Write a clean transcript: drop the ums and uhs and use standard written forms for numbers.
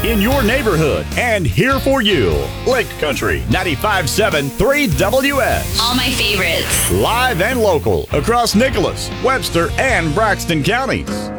in your neighborhood and here for you. Lake Country 95.7 3WS. All my favorites. Live and local across Nicholas, Webster, and Braxton counties.